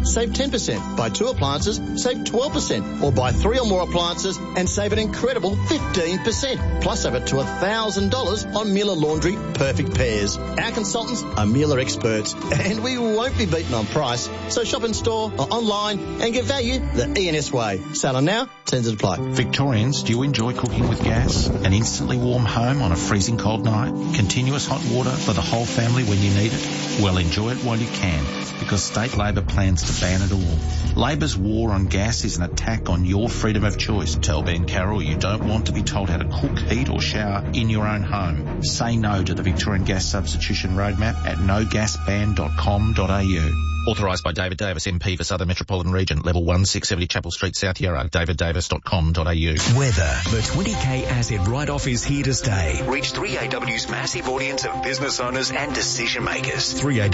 save 10%. Buy 2 appliances, save 12%. Or buy 3 or more appliances and save an incredible 15%. Plus over to $1,000 on Mueller Laundry Perfect Pairs. Our consultants are Mueller experts, and we won't be beaten on price. So shop in store or online and get value the ENS way. Sale now, terms apply. Victorians, do you enjoy cooking with gas? An instantly warm home on a freezing cold night? Continuous hot water for the whole family when you need it? Well, enjoy it while you can, because State Labor plans to ban it all. Labor's war on gas is an attack on your freedom of choice. Tell Ben Carroll you don't want to be told how to cook, heat or shower in your own home. Say no to the Victorian Gas Substitution Roadmap at nogasban.com.au. Authorised by David Davis, MP for Southern Metropolitan Region, Level 1, 670 Chapel Street, South Yarra, daviddavis.com.au. Weather. The 20K asset write-off is here to stay. Reach 3AW's massive audience of business owners and decision makers.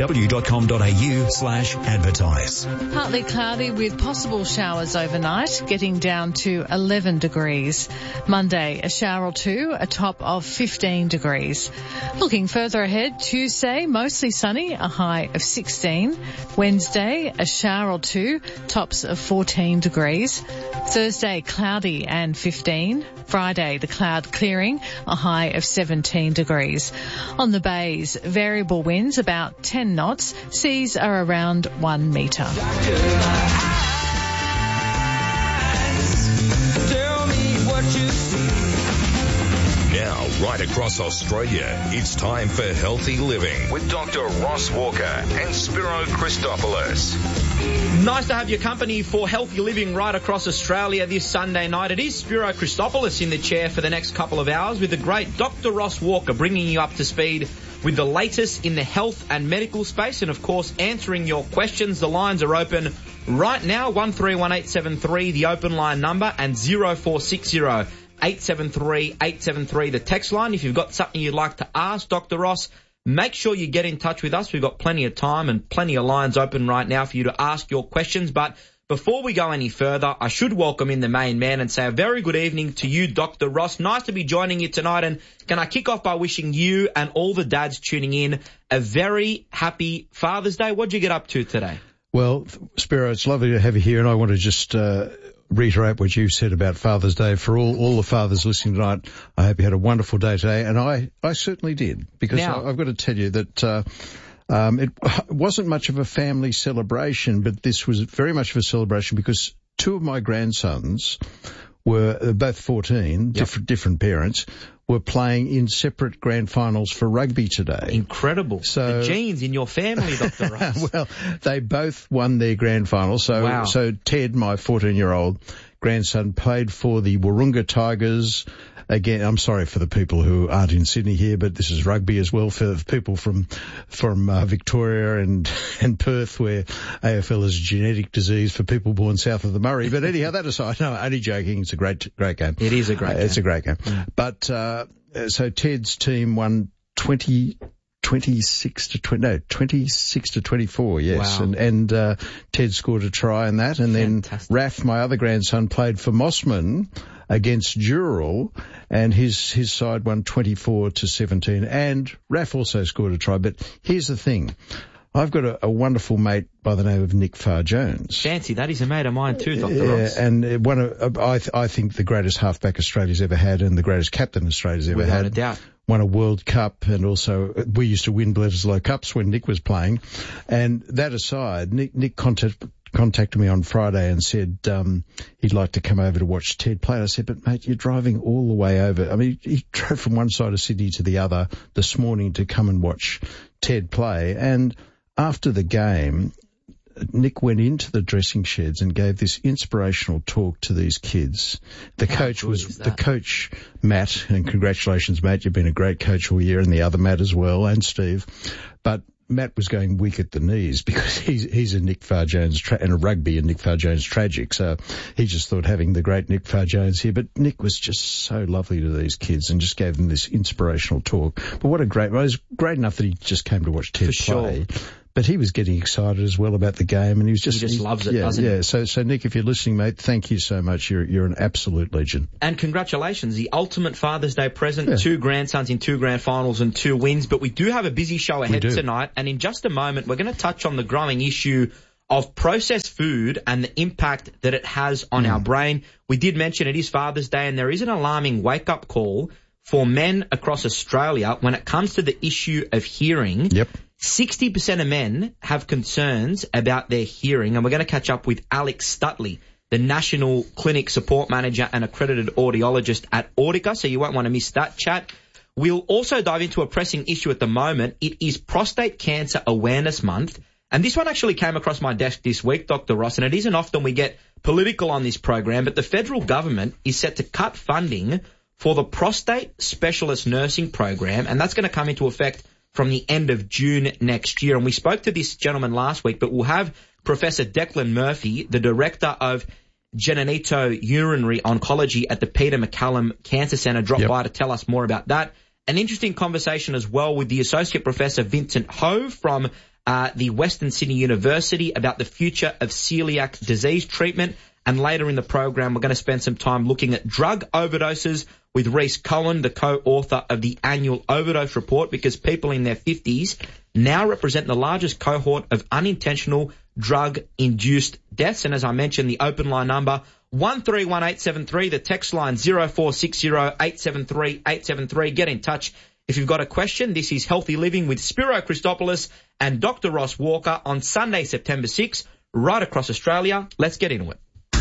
3AW.com.au/advertise. Partly cloudy with possible showers overnight, getting down to 11 degrees. Monday, a shower or two, a top of 15 degrees. Looking further ahead, Tuesday, mostly sunny, a high of 16. Wednesday, a shower or two, tops of 14 degrees. Thursday, cloudy and 15. Friday, the cloud clearing, a high of 17 degrees. On the bays, variable winds about 10 knots. Seas are around 1 metre. Now, right across Australia, it's time for Healthy Living with Dr. Ross Walker and Spiro Christopoulos. Nice to have your company for Healthy Living right across Australia this Sunday night. It is Spiro Christopoulos in the chair for the next couple of hours with the great Dr. Ross Walker bringing you up to speed with the latest in the health and medical space and, of course, answering your questions. The lines are open right now, 131873, the open line number, and 0460 873 the text line. If you've got something you'd like to ask Dr. Ross, make sure you get in touch with us. We've got plenty of time and plenty of lines open right now for you to ask your questions. But before we go any further, I should welcome in the main man and say a very good evening to you, Dr. Ross. Nice to be joining you tonight. And can I kick off by wishing you and all the dads tuning in a very happy Father's Day? What'd you get up to today? Well, Spiro, it's lovely to have you here, and I want to just reiterate what you said about Father's Day. For all the fathers listening tonight, I hope you had a wonderful day today, and I certainly did, because I've got to tell you that it wasn't much of a family celebration, but this was very much of a celebration because 2 of my grandsons were both 14, different parents, were playing in separate grand finals for rugby today. Incredible. So the genes in your family, Dr. Ross. Well, they both won their grand final. So Ted, my 14-year-old grandson, played for the Wahroonga Tigers. Again, I'm sorry for the people who aren't in Sydney here, but this is rugby as well for people from Victoria and Perth, where AFL is a genetic disease for people born south of the Murray. But anyhow, that aside, no, only joking. It's a great game. It is a great game. It's a great game. Mm. But so Ted's team won 26 to 24, yes. Wow. And Ted scored a try in that. And Fantastic. Then Raf, my other grandson, played for Mossman against Dural, and his side won 24 to 17. And Raf also scored a try. But here's the thing. I've got a wonderful mate by the name of Nick Farr-Jones. Fancy, that is a mate of mine too, Dr. Ross. And I think the greatest halfback Australia's ever had and the greatest captain Australia's ever had. Without a doubt. Won a World Cup, and also we used to win Bledisloe Cups when Nick was playing. And that aside, Nick contacted me on Friday and said he'd like to come over to watch Ted play. I said, but mate, you're driving all the way over. I mean, he drove from one side of Sydney to the other this morning to come and watch Ted play. And after the game, Nick went into the dressing sheds and gave this inspirational talk to these kids. The coach, Matt, and congratulations, Matt, you've been a great coach all year, and the other Matt as well, and Steve. But Matt was going weak at the knees because he's a Nick Farr-Jones and a rugby and Nick Farr-Jones tragic. So he just thought having the great Nick Farr-Jones here. But Nick was just so lovely to these kids and just gave them this inspirational talk. But it was great enough that he just came to watch Ted play. Sure. But he was getting excited as well about the game, and he just loves it, doesn't he? Yeah. So Nick, if you're listening, mate, thank you so much. You're an absolute legend. And congratulations, the ultimate Father's Day present. Yeah. 2 grandsons in 2 grand finals and 2 wins. But we do have a busy show ahead tonight, and in just a moment we're going to touch on the growing issue of processed food and the impact that it has on our brain. We did mention it is Father's Day, and there is an alarming wake-up call for men across Australia when it comes to the issue of hearing. 60% of men have concerns about their hearing, and we're going to catch up with Alex Stutley, the National Clinic Support Manager and Accredited Audiologist at Audica, so you won't want to miss that chat. We'll also dive into a pressing issue at the moment. It is Prostate Cancer Awareness Month, and this one actually came across my desk this week, Dr. Ross, and it isn't often we get political on this program, but the federal government is set to cut funding for the Prostate Specialist Nursing Program, and that's going to come into effect from the end of June next year. And we spoke to this gentleman last week, but we'll have Professor Declan Murphy, the Director of Genitourinary Oncology at the Peter MacCallum Cancer Centre, drop by to tell us more about that. An interesting conversation as well with the Associate Professor Vincent Ho from the Western Sydney University about the future of celiac disease treatment. And later in the program, we're going to spend some time looking at drug overdoses with Rhys Cohen, the co-author of the annual overdose report, because people in their 50s now represent the largest cohort of unintentional drug-induced deaths. And as I mentioned, the open line number, 131873, the text line 0460 873 873. Get in touch if you've got a question. This is Healthy Living with Spiro Christopoulos and Dr. Ross Walker on Sunday, September 6th, right across Australia. Let's get into it.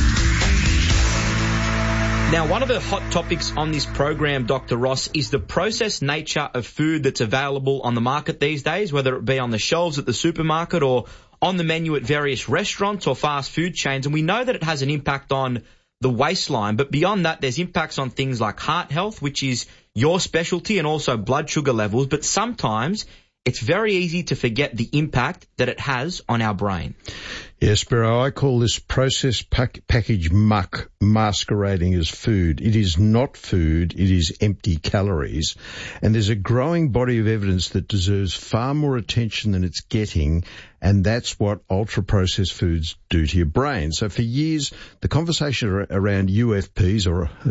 Now, one of the hot topics on this program, Dr. Ross, is the processed nature of food that's available on the market these days, whether it be on the shelves at the supermarket or on the menu at various restaurants or fast food chains. And we know that it has an impact on the waistline, but beyond that, there's impacts on things like heart health, which is your specialty, and also blood sugar levels. But sometimes it's very easy to forget the impact that it has on our brain. Yes, Spiro, I call this processed package muck masquerading as food. It is not food, it is empty calories. And there's a growing body of evidence that deserves far more attention than it's getting, and that's what ultra-processed foods do to your brain. So for years, the conversation around UFPs,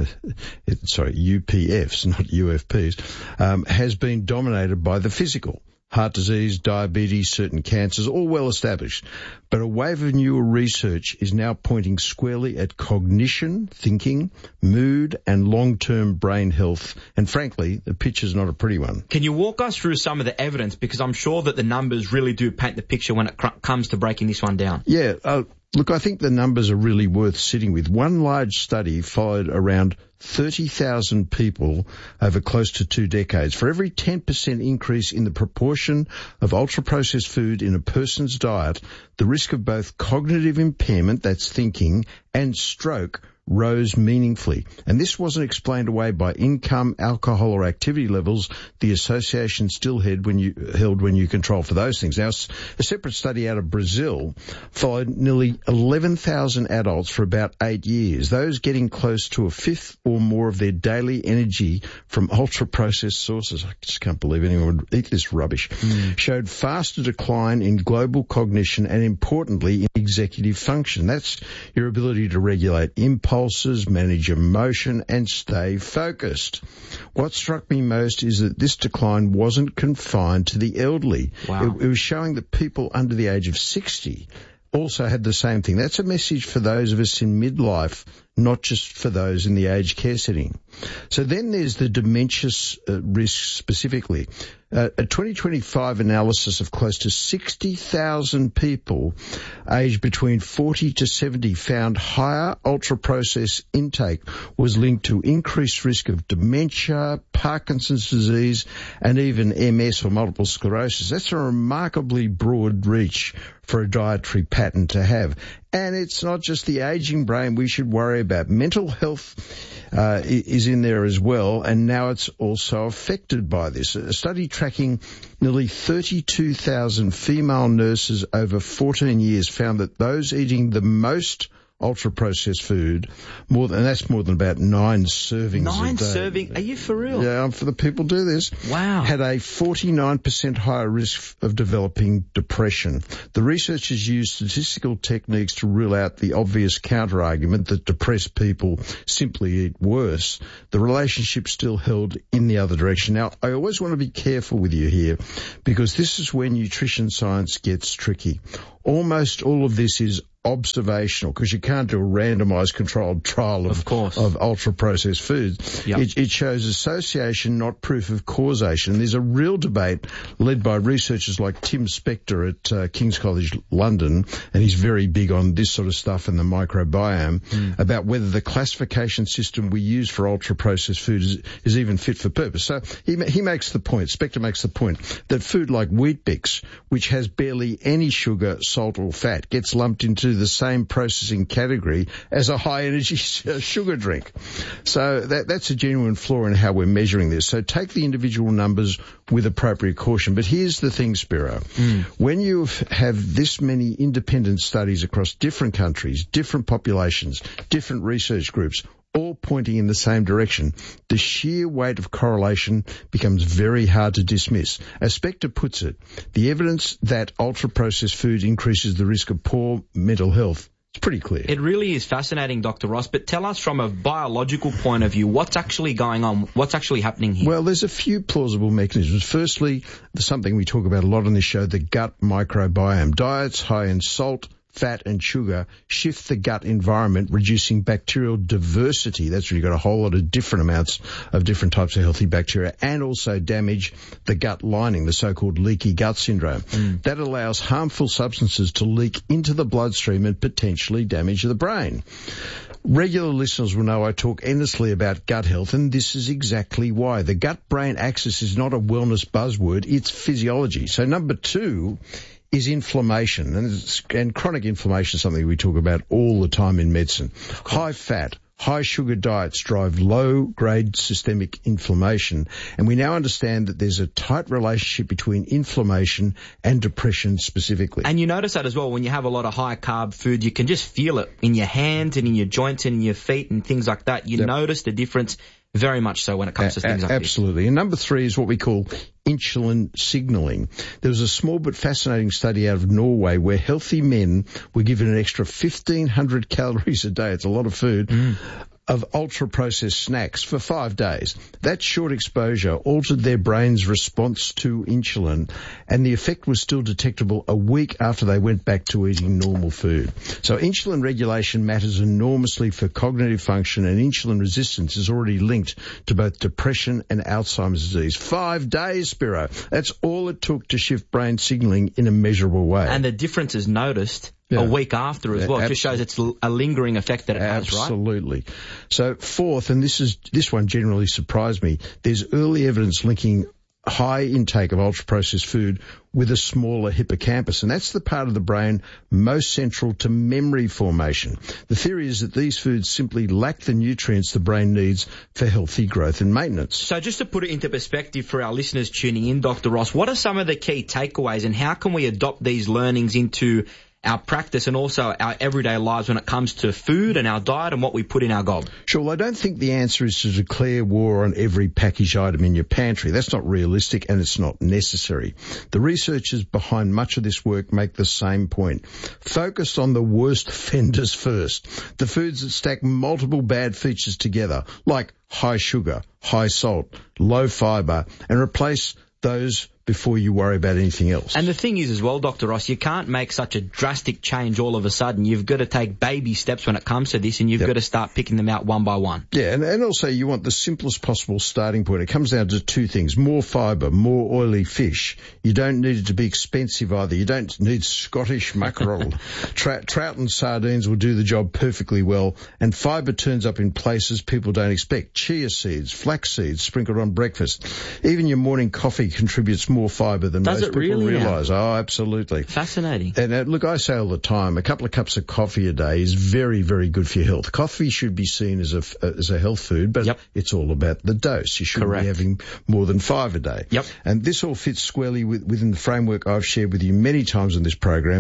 UPFs, not UFPs, has been dominated by the physical. Heart disease, diabetes, certain cancers, all well established. But a wave of newer research is now pointing squarely at cognition, thinking, mood, and long-term brain health. And frankly, the picture's not a pretty one. Can you walk us through some of the evidence? Because I'm sure that the numbers really do paint the picture when it comes to breaking this one down. Yeah, look, I think the numbers are really worth sitting with. One large study followed around 30,000 people over close to 2 decades. For every 10% increase in the proportion of ultra-processed food in a person's diet, the risk of both cognitive impairment, that's thinking, and stroke rose meaningfully. And this wasn't explained away by income, alcohol, or activity levels the association still held when you control for those things. Now, a separate study out of Brazil followed nearly 11,000 adults for about 8 years. Those getting close to a fifth or more of their daily energy from ultra-processed sources, I just can't believe anyone would eat this rubbish, showed faster decline in global cognition and, importantly, in executive function. That's your ability to regulate impulses, manage emotion, and stay focused. What struck me most is that this decline wasn't confined to the elderly. Wow. It was showing that people under the age of 60 also had the same thing. That's a message for those of us in midlife, not just for those in the aged care setting. So then there's the dementia risk specifically. A 2025 analysis of close to 60,000 people aged between 40 to 70 found higher ultra-processed intake was linked to increased risk of dementia, Parkinson's disease, and even MS or multiple sclerosis. That's a remarkably broad reach for a dietary pattern to have. And it's not just the aging brain we should worry about. Mental health is in there as well, and now it's also affected by this. A study tracking nearly 32,000 female nurses over 14 years found that those eating the most ultra-processed food, and that's more than about 9 servings a day. 9 serving? Are you for real? Yeah, for the people do this. Wow. Had a 49% higher risk of developing depression. The researchers used statistical techniques to rule out the obvious counter-argument that depressed people simply eat worse. The relationship still held in the other direction. Now, I always want to be careful with you here, because this is where nutrition science gets tricky. Almost all of this is observational, because you can't do a randomized controlled trial of ultra-processed foods. Yep. It shows association, not proof of causation. There's a real debate led by researchers like Tim Spector at King's College London, and he's very big on this sort of stuff and the microbiome, about whether the classification system we use for ultra-processed food is even fit for purpose. So he makes the point, Spector makes the point, that food like Weet Bix, which has barely any sugar, salt or fat, gets lumped into the same processing category as a high-energy sugar drink. So that's a genuine flaw in how we're measuring this. So take the individual numbers with appropriate caution. But here's the thing, Spiro. When you have this many independent studies across different countries, different populations, different research groups, all pointing in the same direction, the sheer weight of correlation becomes very hard to dismiss. As Spector puts it, the evidence that ultra-processed food increases the risk of poor mental health is pretty clear. It really is fascinating, Dr. Ross, but tell us from a biological point of view, what's actually going on? What's actually happening here? Well, there's a few plausible mechanisms. Firstly, there's something we talk about a lot on this show, the gut microbiome. Diets high in salt, fat and sugar shift the gut environment, reducing bacterial diversity. That's where you've got a whole lot of different amounts of different types of healthy bacteria, and also damage the gut lining, the so-called leaky gut syndrome. That allows harmful substances to leak into the bloodstream and potentially damage the brain. Regular listeners will know I talk endlessly about gut health, and this is exactly why. The gut-brain axis is not a wellness buzzword, it's physiology. So number 2 is inflammation, and chronic inflammation is something we talk about all the time in medicine. High fat, high sugar diets drive low-grade systemic inflammation, and we now understand that there's a tight relationship between inflammation and depression specifically. And you notice that as well when you have a lot of high-carb food, you can just feel it in your hands and in your joints and in your feet and things like that. You notice the difference very much so when it comes to things like this. Absolutely. And number 3 is what we call insulin signaling. There was a small but fascinating study out of Norway where healthy men were given an extra 1,500 calories a day. It's a lot of food. Of ultra-processed snacks for 5 days. That short exposure altered their brain's response to insulin, and the effect was still detectable a week after they went back to eating normal food. So insulin regulation matters enormously for cognitive function, and insulin resistance is already linked to both depression and Alzheimer's disease. 5 days, Spiro. That's all it took to shift brain signaling in a measurable way. And the difference is noticed a week after as well. It just shows it's a lingering effect that it has, right? Absolutely. So 4th, and this one generally surprised me, there's early evidence linking high intake of ultra-processed food with a smaller hippocampus, and that's the part of the brain most central to memory formation. The theory is that these foods simply lack the nutrients the brain needs for healthy growth and maintenance. So just to put it into perspective for our listeners tuning in, Dr. Ross, what are some of the key takeaways, and how can we adopt these learnings into our practice and also our everyday lives when it comes to food and our diet and what we put in our gob? Sure, well, I don't think the answer is to declare war on every packaged item in your pantry. That's not realistic, and it's not necessary. The researchers behind much of this work make the same point. Focus on the worst offenders first, the foods that stack multiple bad features together, like high sugar, high salt, low fibre, and replace those before you worry about anything else. And the thing is as well, Dr. Ross, you can't make such a drastic change all of a sudden. You've got to take baby steps when it comes to this, and you've got to start picking them out one by one. Yeah, and also you want the simplest possible starting point. It comes down to 2 things: more fibre, more oily fish. You don't need it to be expensive either. You don't need Scottish mackerel. Trout and sardines will do the job perfectly well, and fibre turns up in places people don't expect. Chia seeds, flax seeds sprinkled on breakfast. Even your morning coffee contributes more fibre than most people realise. Oh, absolutely. Fascinating. And look, I say all the time, a couple of cups of coffee a day is very, very good for your health. Coffee should be seen as a health food, but it's all about the dose. You shouldn't be having more than 5 a day. Yep. And this all fits squarely within the framework I've shared with you many times on this program: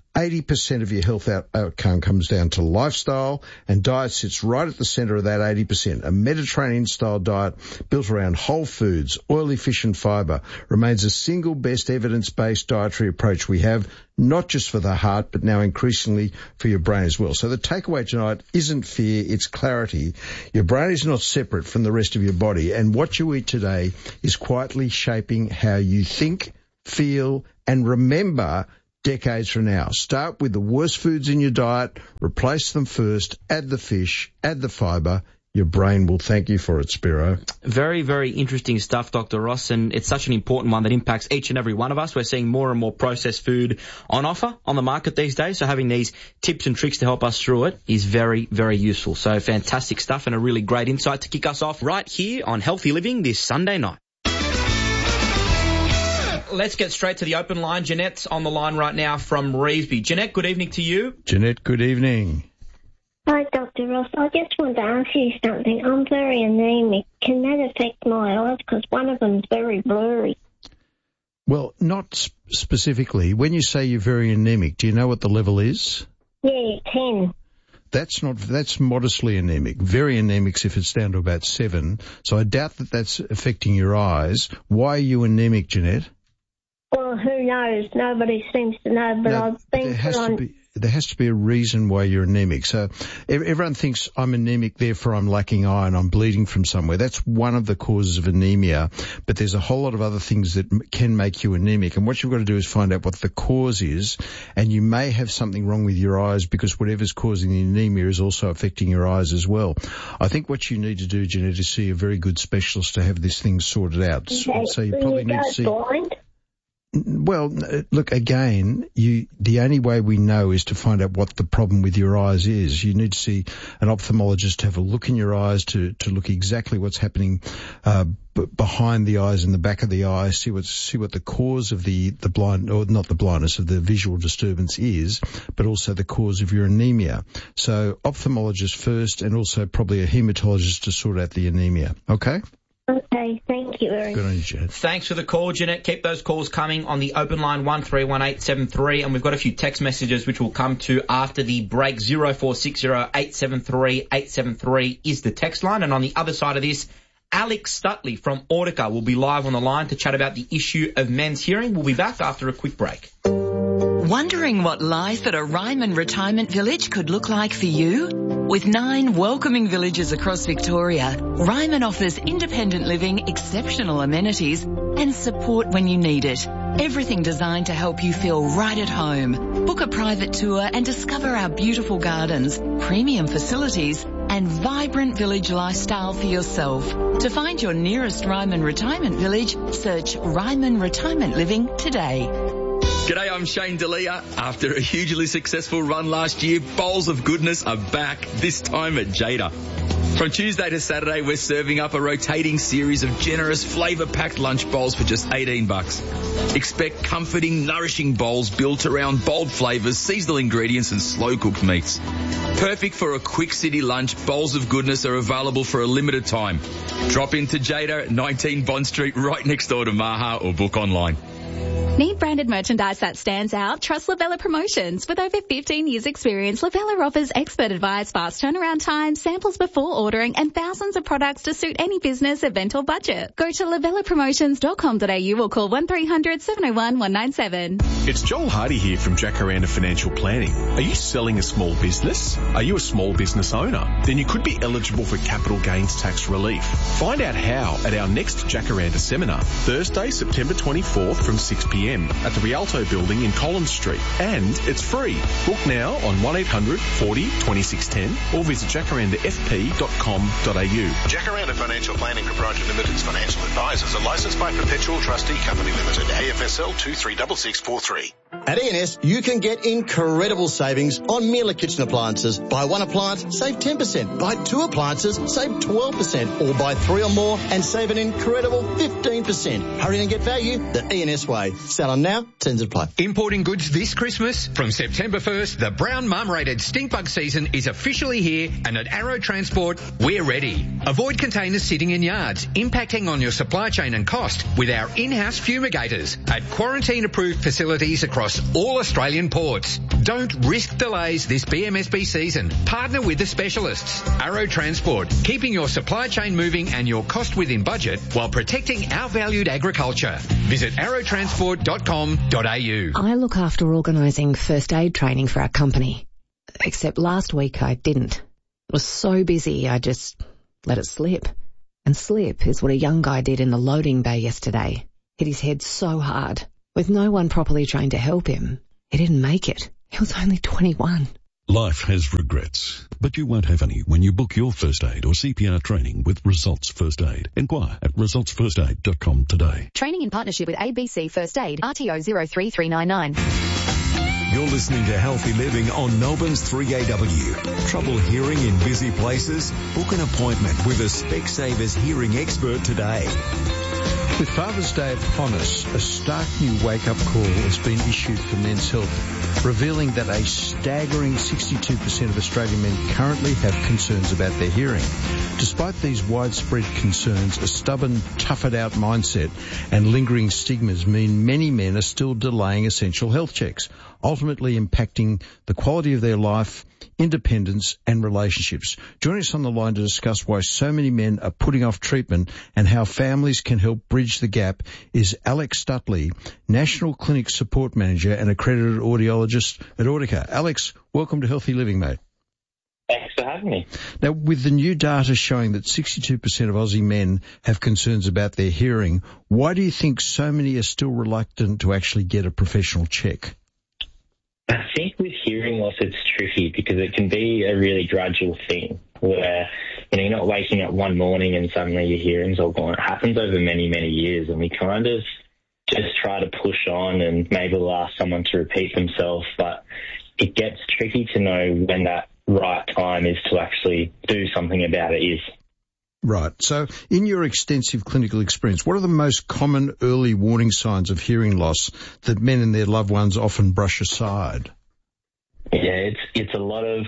80% of your health outcome comes down to lifestyle, and diet sits right at the centre of that 80%. A Mediterranean-style diet built around whole foods, oily fish and fibre remains the single best evidence-based dietary approach we have, not just for the heart, but now increasingly for your brain as well. So the takeaway tonight isn't fear, it's clarity. Your brain is not separate from the rest of your body, and what you eat today is quietly shaping how you think, feel, and remember decades from now. Start with the worst foods in your diet, replace them first, add the fish, add the fibre. Your brain will thank you for it, Spiro. Very, very interesting stuff, Dr. Ross, and it's such an important one that impacts each and every one of us. We're seeing more and more processed food on offer on the market these days, so having these tips and tricks to help us through it is very, very useful. So fantastic stuff and a really great insight to kick us off right here on Healthy Living this Sunday night. Let's get straight to the open line. Jeanette's on the line right now from Revesby. Jeanette, good evening to you. Jeanette, good evening. Hi, Dr. Ross. I just wanted to ask you something. I'm very anemic. Can that affect my eyes? Because one of them's very blurry. Well, not specifically. When you say you're very anemic, do you know what the level is? Yeah, 10. That's modestly anemic. Very anemic's if it's down to about 7. So I doubt that that's affecting your eyes. Why are you anemic, Jeanette? Well, who knows? Nobody seems to know, but I've been there has to be a reason why you're anemic. So everyone thinks I'm anemic, therefore I'm lacking iron, I'm bleeding from somewhere. That's one of the causes of anemia, but there's a whole lot of other things that can make you anemic. And what you've got to do is find out what the cause is, and you may have something wrong with your eyes because whatever's causing the anemia is also affecting your eyes as well. I think what you need to do, Jeanette, is see a very good specialist to have this thing sorted out. Okay. So you probably need to see... blind? Well, look, again, the only way we know is to find out what the problem with your eyes is. You need to see an ophthalmologist to have a look in your eyes, to look exactly what's happening behind the eyes and the back of the eye, see what the cause of the blind, or not the blindness, of the visual disturbance is, but also the cause of your anemia. So ophthalmologist first, and also probably a hematologist to sort out the anemia. Okay? Okay, thank you very much. Good on you, Jeanette. Thanks for the call, Jeanette. Keep those calls coming on the open line 131873, and we've got a few text messages which will come to after the break. 0460 873 873 is the text line, and on the other side of this, Alex Stutley from Audica will be live on the line to chat about the issue of men's hearing. We'll be back after a quick break. Wondering what life at a Ryman retirement village could look like for you? With 9 welcoming villages across Victoria, Ryman offers independent living, exceptional amenities and support when you need it. Everything designed to help you feel right at home. Book a private tour and discover our beautiful gardens, premium facilities and vibrant village lifestyle for yourself. To find your nearest Ryman retirement village, search Ryman Retirement Living today. G'day, I'm Shane D'Elia. After a hugely successful run last year, Bowls of Goodness are back, this time at Jada. From Tuesday to Saturday, we're serving up a rotating series of generous, flavour-packed lunch bowls for just $18. Expect comforting, nourishing bowls built around bold flavours, seasonal ingredients and slow-cooked meats. Perfect for a quick city lunch, Bowls of Goodness are available for a limited time. Drop into Jada at 19 Bond Street, right next door to Maha, or book online. Need branded merchandise that stands out? Trust Lavella Promotions. With over 15 years experience, Lavella offers expert advice, fast turnaround time, samples before ordering, and thousands of products to suit any business, event or budget. Go to lavellapromotions.com.au or call 1300 701 197. It's Joel Hardy here from Jacaranda Financial Planning. Are you selling a small business? Are you a small business owner? Then you could be eligible for capital gains tax relief. Find out how at our next Jacaranda seminar, Thursday, September 24th from 6 p.m. at the Rialto Building in Collins Street. And it's free. Book now on 1800 40 2610 or visit jacarandafp.com.au. Jacaranda Financial Planning Proprietary Limited's financial advisors are licensed by Perpetual Trustee Company Limited, AFSL 236643. At ENS, you can get incredible savings on Miele kitchen appliances. Buy one appliance, save 10%. Buy 2 appliances, save 12%. Or buy 3 or more and save an incredible 15%. Hurry and get value the ENS way. Sell on now, terms apply. Importing goods this Christmas? From September 1st, the brown mum-rated stink bug season is officially here, and at Arrow Transport, we're ready. Avoid containers sitting in yards, impacting on your supply chain and cost with our in-house fumigators at quarantine-approved facilities across across all Australian ports. Don't risk delays this BMSB season. Partner with the specialists. Arrow Transport, keeping your supply chain moving and your cost within budget while protecting our valued agriculture. Visit arrowtransport.com.au. I look after organising first aid training for our company. Except last week I didn't. It was so busy I just let it slip. And slip is what a young guy did in the loading bay yesterday. Hit his head so hard. With no one properly trained to help him, he didn't make it. He was only 21. Life has regrets, but you won't have any when you book your first aid or CPR training with Results First Aid. Inquire at resultsfirstaid.com today. Training in partnership with ABC First Aid, RTO 03399. You're listening to Healthy Living on Melbourne's 3AW. Trouble hearing in busy places? Book an appointment with a Specsavers hearing expert today. With Father's Day upon us, a stark new wake-up call has been issued for Men's Health, revealing that a staggering 62% of Australian men currently have concerns about their hearing. Despite these widespread concerns, a stubborn, tough-it-out mindset and lingering stigmas mean many men are still delaying essential health checks, ultimately impacting the quality of their life, independence and relationships. Joining us on the line to discuss why so many men are putting off treatment and how families can help bridge the gap is Alex Stutley, National Clinic Support Manager and accredited audiologist at Audica. Alex, welcome to Healthy Living, mate. Thanks for having me. Now, with the new data showing that 62% of Aussie men have concerns about their hearing, why do you think so many are still reluctant to actually get a professional check? I think with hearing loss, it's tricky because it can be a really gradual thing where, you're not waking up one morning and suddenly your hearing's all gone. It happens over many, many years, and we kind of just try to push on and maybe we'll ask someone to repeat themselves, but it gets tricky to know when that right time is to actually do something about it is. Right. So in your extensive clinical experience, what are the most common early warning signs of hearing loss that men and their loved ones often brush aside? Yeah, it's a lot of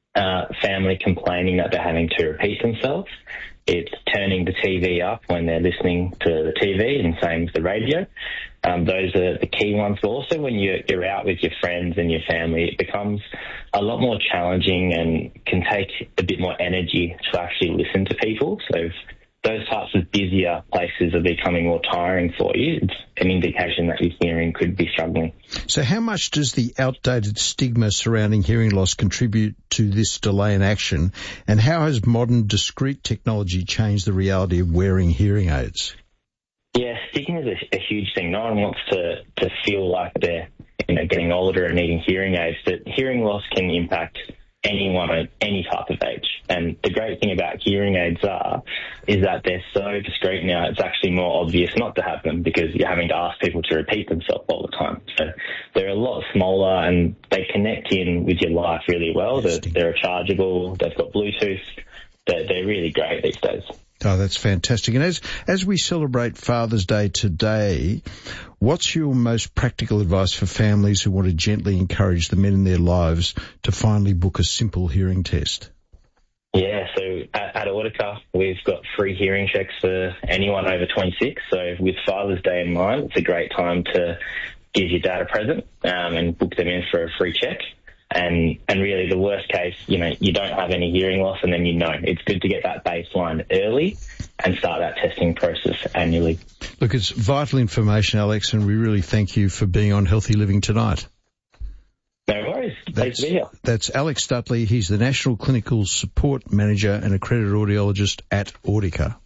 family complaining that they're having to repeat themselves. It's turning the TV up when they're listening to the TV, and same with the radio. Those are the key ones. But also when you're out with your friends and your family, it becomes a lot more challenging and can take a bit more energy to actually listen to people. So if those types of busier places are becoming more tiring for you, it's an indication that your hearing could be struggling. So how much does the outdated stigma surrounding hearing loss contribute to this delay in action, and how has modern discrete technology changed the reality of wearing hearing aids? Yeah, stigma is a huge thing. No one wants to feel like they're getting older and needing hearing aids, but hearing loss can impact anyone at any type of age. And the great thing about hearing aids is that they're so discreet now, it's actually more obvious not to have them because you're having to ask people to repeat themselves all the time. So they're a lot smaller and they connect in with your life really well. They're rechargeable, they've got Bluetooth, they're really great these days. Oh, that's fantastic. And as we celebrate Father's Day today, what's your most practical advice for families who want to gently encourage the men in their lives to finally book a simple hearing test? Yeah, so at Audica, we've got free hearing checks for anyone over 26. So with Father's Day in mind, it's a great time to give your dad a present and book them in for a free check. And really the worst case, you don't have any hearing loss and then it's good to get that baseline early and start that testing process annually. Look, it's vital information, Alex, and we really thank you for being on Healthy Living tonight. No worries. Thanks for being here. That's Alex Stutley. He's the National Clinical Support Manager and accredited audiologist at Audica.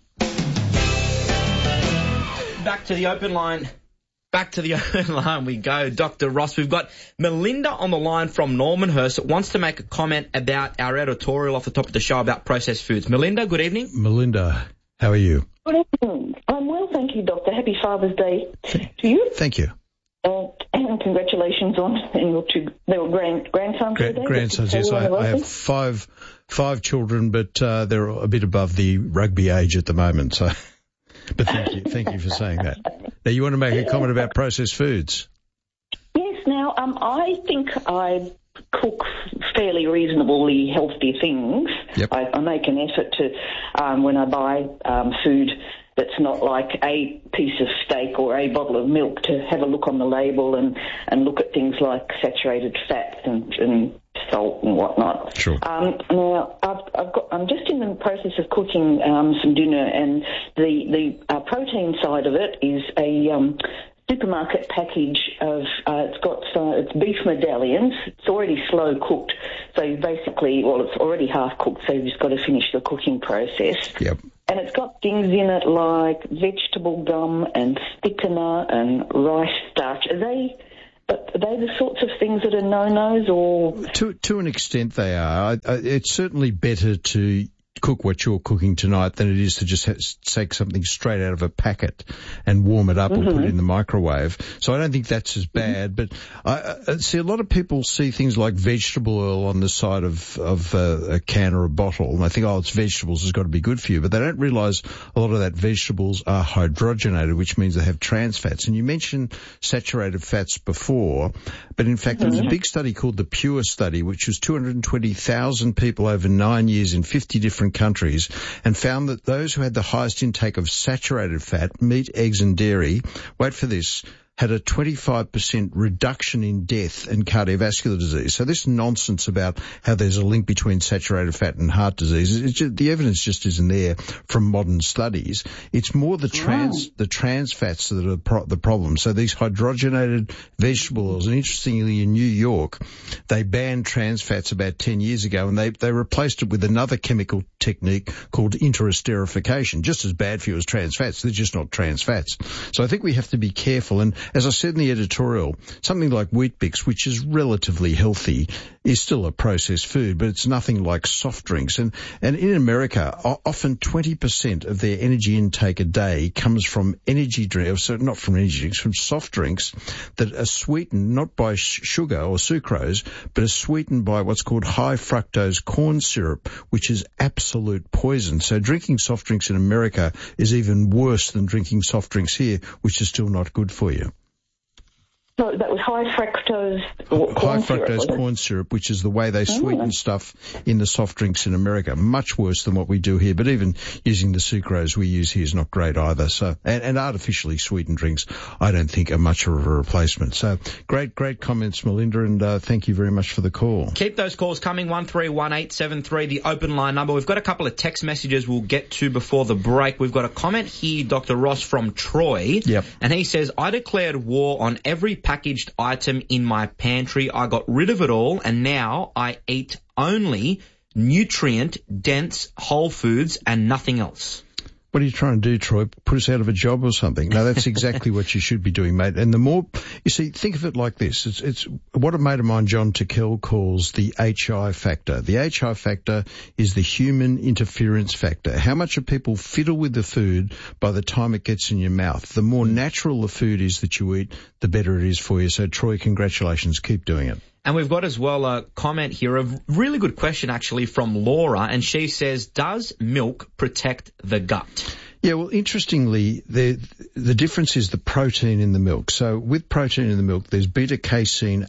Back to the open line we go, Dr. Ross. We've got Melinda on the line from Normanhurst, wants to make a comment about our editorial off the top of the show about processed foods. Melinda, good evening. Melinda, how are you? Good evening. I'm well, thank you, Doctor. Happy Father's Day to you. Thank you. And congratulations on your two grandsons today. Grandsons, yes. I have five children, but they're a bit above the rugby age at the moment, so... But thank you for saying that. Now, you want to make a comment about processed foods? Yes. Now, I think I cook fairly reasonably healthy things. Yep. I make an effort to, when I buy food that's not like a piece of steak or a bottle of milk, to have a look on the label and look at things like saturated fats and salt and whatnot. Sure. Now, I'm just in the process of cooking some dinner, and the protein side of it is a supermarket package of it's beef medallions. It's already slow cooked, so basically, it's already half cooked, so you've just got to finish the cooking process. Yep. And it's got things in it like vegetable gum and thickener and rice starch. Are they the sorts of things that are no-nos, or? To an extent they are. It's certainly better to cook what you're cooking tonight than it is to just take something straight out of a packet and warm it up or put it in the microwave. So I don't think that's as bad. But I see a lot of people see things like vegetable oil on the side of a can or a bottle, and they think, it's vegetables, it's got to be good for you. But they don't realise a lot of that vegetables are hydrogenated, which means they have trans fats. And you mentioned saturated fats before, but in fact there was a big study called the PURE study, which was 220,000 people over 9 years in 50 different countries, and found that those who had the highest intake of saturated fat, meat, eggs and dairy, wait for this, had a 25% reduction in death and cardiovascular disease. So this nonsense about how there's a link between saturated fat and heart disease, the evidence just isn't there from modern studies. It's more the trans fats that are the problem. So these hydrogenated vegetable oils, and interestingly in New York, they banned trans fats about 10 years ago, and they replaced it with another chemical technique called interesterification. Just as bad for you as trans fats. They're just not trans fats. So I think we have to be careful. And as I said in the editorial, something like Wheat Bix, which is relatively healthy, is still a processed food, but it's nothing like soft drinks. And in America, often 20% of their energy intake a day comes from energy drinks, so not from energy drinks, from soft drinks that are sweetened not by sugar or sucrose, but are sweetened by what's called high fructose corn syrup, which is absolute poison. So drinking soft drinks in America is even worse than drinking soft drinks here, which is still not good for you. So that was high fructose corn syrup, which is the way they sweeten stuff in the soft drinks in America. Much worse than what we do here. But even using the sucrose we use here is not great either. So, and artificially sweetened drinks, I don't think are much of a replacement. So great comments, Melinda, and thank you very much for the call. Keep those calls coming, 131873, the open line number. We've got a couple of text messages we'll get to before the break. We've got a comment here, Dr. Ross from Troy. Yep. And he says, I declared war on every packaged item in my pantry. I got rid of it all, and now I eat only nutrient-dense whole foods and nothing else. What are you trying to do, Troy? Put us out of a job or something? No, that's exactly what you should be doing, mate. And the more, you see, think of it like this. It's what a mate of mine, John Tickell, calls the HI factor. The HI factor is the human interference factor. How much of people fiddle with the food by the time it gets in your mouth? The more natural the food is that you eat, the better it is for you. So, Troy, congratulations. Keep doing it. And we've got as well a comment here, a really good question actually from Laura, and she says, does milk protect the gut? Yeah, well, interestingly, the difference is the protein in the milk. So with protein in the milk, there's beta-casein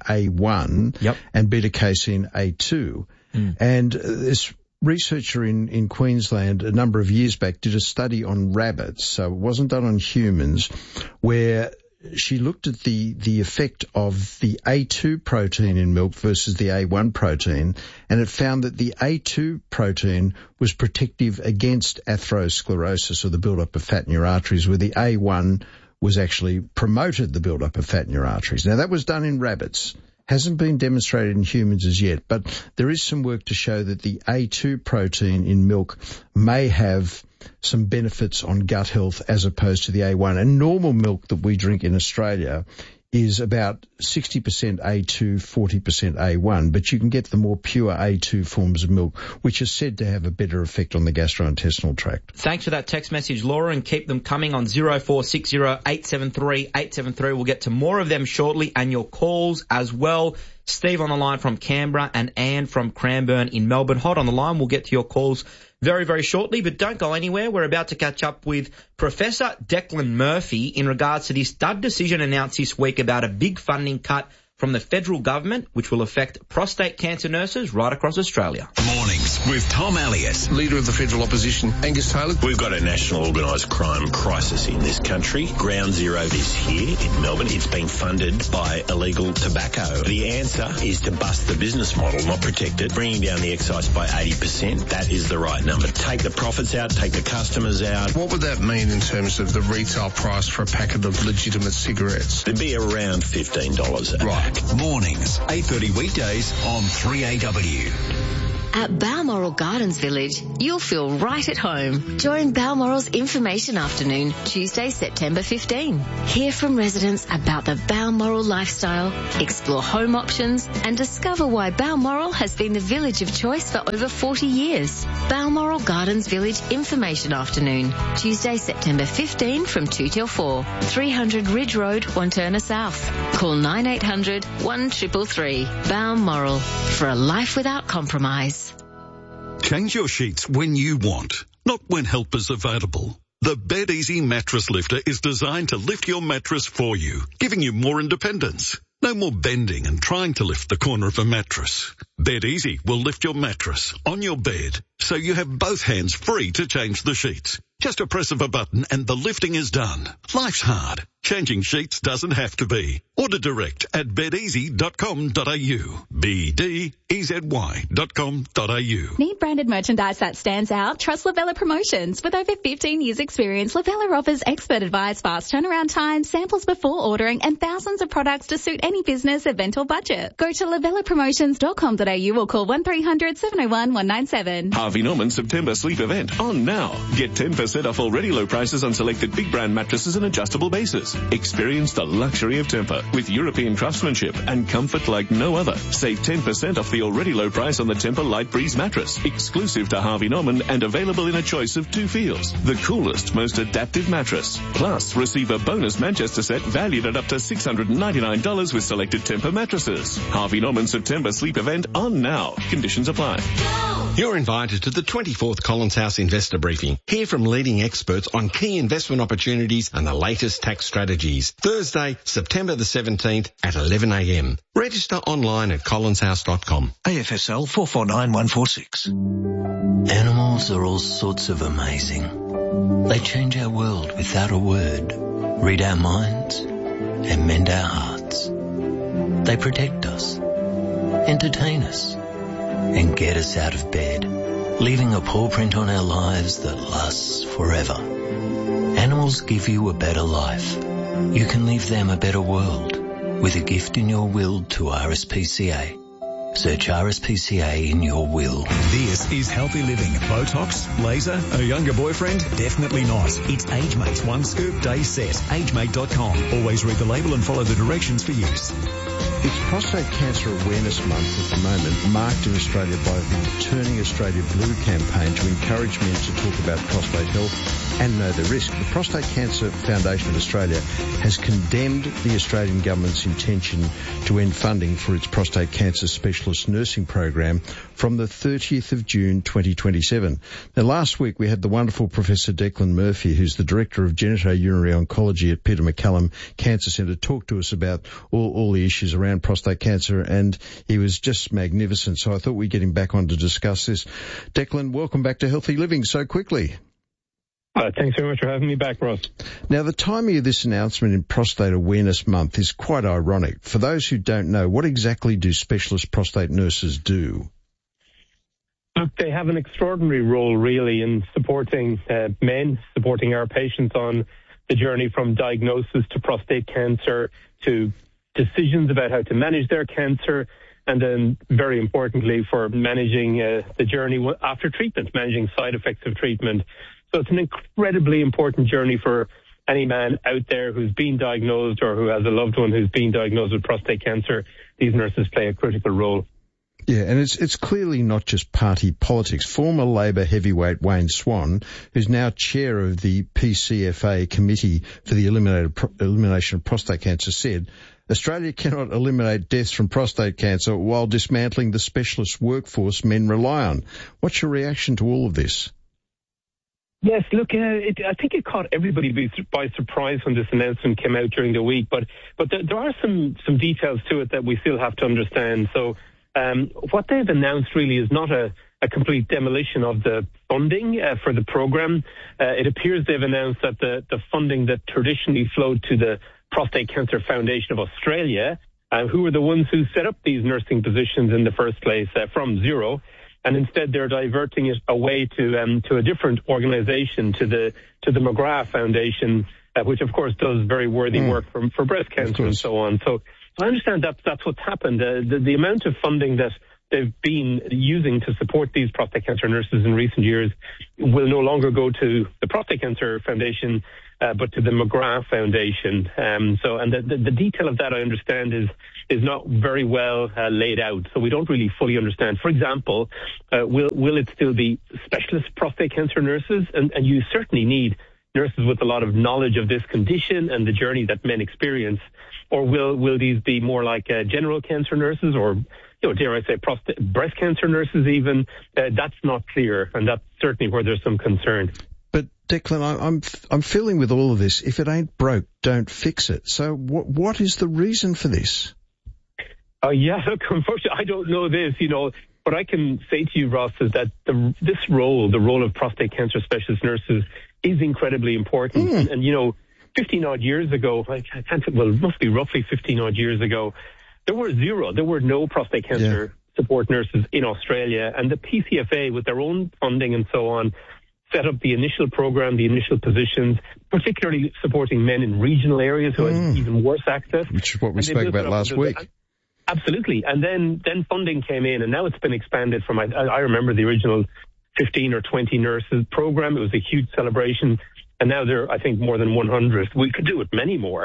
A1 and beta-casein A2. And this researcher in Queensland a number of years back did a study on rabbits, so it wasn't done on humans, where she looked at the effect of the A2 protein in milk versus the A1 protein, and it found that the A2 protein was protective against atherosclerosis, or the build-up of fat in your arteries, where the A1 was actually promoted the build-up of fat in your arteries. Now, that was done in rabbits. Hasn't been demonstrated in humans as yet, but there is some work to show that the A2 protein in milk may have some benefits on gut health as opposed to the A1. And normal milk that we drink in Australia is about 60% A2, 40% A1, but you can get the more pure A2 forms of milk, which are said to have a better effect on the gastrointestinal tract. Thanks for that text message, Laura, and keep them coming on 0460 873 873. We'll get to more of them shortly, and your calls as well. Steve on the line from Canberra and Anne from Cranbourne in Melbourne. Hold on the line. We'll get to your calls very, very shortly, but don't go anywhere. We're about to catch up with Professor Declan Murphy in regards to this dud decision announced this week about a big funding cut from the federal government, which will affect prostate cancer nurses right across Australia. Mornings with Tom Elliott, Leader of the Federal Opposition, Angus Taylor. We've got a national organised crime crisis in this country. Ground Zero is here in Melbourne. It's been funded by illegal tobacco. The answer is to bust the business model, not protect it. Bringing down the excise by 80%, that is the right number. Take the profits out, take the customers out. What would that mean in terms of the retail price for a packet of legitimate cigarettes? It'd be around $15 a pack. Mornings, 8:30 weekdays on 3AW. At Balmoral Gardens Village, you'll feel right at home. Join Balmoral's Information Afternoon, Tuesday, September 15. Hear from residents about the Balmoral lifestyle, explore home options, and discover why Balmoral has been the village of choice for over 40 years. Balmoral Gardens Village Information Afternoon, Tuesday, September 15 from 2 till 4. 300 Ridge Road, Wantirna South. Call 9800 1333. Balmoral, for a life without compromise. Change your sheets when you want, not when help is available. The Bed Easy Mattress Lifter is designed to lift your mattress for you, giving you more independence. No more bending and trying to lift the corner of a mattress. Bed Easy will lift your mattress on your bed, so you have both hands free to change the sheets. Just a press of a button and the lifting is done. Life's hard. Changing sheets doesn't have to be. Order direct at bedeasy.com.au. BDEZY.com.au. Need branded merchandise that stands out? Trust Lavella Promotions. With over 15 years experience, Lavella offers expert advice, fast turnaround time, samples before ordering, and thousands of products to suit any business, event or budget. Go to lavellapromotions.com.au or call 1300 701 197. Harvey Norman September sleep event on now. Get 10% off already low prices on selected big brand mattresses and adjustable bases. Experience the luxury of Tempur with European craftsmanship and comfort like no other. Save 10% off the already low price on the Tempur Light Breeze mattress, exclusive to Harvey Norman and available in a choice of 2 feels. The coolest, most adaptive mattress. Plus, receive a bonus Manchester set valued at up to $699 with selected Tempur mattresses. Harvey Norman September sleep event on now. Conditions apply. You're invited to the 24th Collins House Investor Briefing. Hear from leading experts on key investment opportunities and the latest tax strategies. Thursday, September the 17th at 11 a.m. Register online at collinshouse.com. AFSL 449146. Animals are all sorts of amazing. They change our world without a word, read our minds, and mend our hearts. They protect us, entertain us, and get us out of bed, leaving a paw print on our lives that lasts forever. Animals give you a better life. You can leave them a better world with a gift in your will to RSPCA. Search RSPCA in your will. This is Healthy Living. Botox, laser, a younger boyfriend? Definitely not. It's AgeMate One Scoop Day Set. AgeMate.com. Always read the label and follow the directions for use. It's Prostate Cancer Awareness Month at the moment, marked in Australia by the Turning Australia Blue campaign to encourage men to talk about prostate health and know the risk. The Prostate Cancer Foundation of Australia has condemned the Australian government's intention to end funding for its prostate cancer specialist nursing program from the 30th of June 2027. Now, last week we had the wonderful Professor Declan Murphy, who's the Director of Genitourinary Oncology at Peter MacCallum Cancer Centre, talk to us about all the issues around prostate cancer, and he was just magnificent. So I thought we'd get him back on to discuss this. Declan, welcome back to Healthy Living so quickly. Thanks very much for having me back, Ross. Now, the timing of this announcement in Prostate Awareness Month is quite ironic. For those who don't know, what exactly do specialist prostate nurses do? Look, they have an extraordinary role, really, in supporting men, supporting our patients on the journey from diagnosis to prostate cancer, to decisions about how to manage their cancer, and then, very importantly, for managing the journey after treatment, managing side effects of treatment. So it's an incredibly important journey for any man out there who's been diagnosed or who has a loved one who's been diagnosed with prostate cancer. These nurses play a critical role. Yeah, and it's clearly not just party politics. Former Labor heavyweight Wayne Swan, who's now chair of the PCFA Committee for the Elimination of Prostate Cancer, said, Australia cannot eliminate deaths from prostate cancer while dismantling the specialist workforce men rely on. What's your reaction to all of this? Yes, look, I think it caught everybody by surprise when this announcement came out during the week, but there are some details to it that we still have to understand. So what they've announced really is not a complete demolition of the funding for the program. It appears they've announced that the funding that traditionally flowed to the Prostate Cancer Foundation of Australia, who were the ones who set up these nursing positions in the first place from zero, and instead they're diverting it away to a different organisation, to the McGrath Foundation, which of course does very worthy work for breast cancer and so on. So I understand that's what's happened. The amount of funding that they've been using to support these prostate cancer nurses in recent years will no longer go to the Prostate Cancer Foundation, but to the McGrath Foundation. And the detail of that, I understand, is not very well laid out. So we don't really fully understand. For example, will it still be specialist prostate cancer nurses? And you certainly need nurses with a lot of knowledge of this condition and the journey that men experience. Or will these be more like general cancer nurses, or dare I say breast cancer nurses even? That's not clear, and that's certainly where there's some concern. But Declan, I'm feeling with all of this, if it ain't broke, don't fix it. So what is the reason for this? Yeah, look, unfortunately, I don't know this. What I can say to you, Ross, is that the role of prostate cancer specialist nurses, is incredibly important. And 15 odd years ago, it must be roughly 15 odd years ago, there were no prostate cancer support nurses in Australia, and the PCFA, with their own funding and so on, set up the initial program, the initial positions, particularly supporting men in regional areas who had even worse access. Which is what we spoke about last week. Absolutely. And then funding came in, and now it's been expanded from, I remember the original 15 or 20 nurses program. It was a huge celebration. And now there are, I think, more than 100. We could do it many more.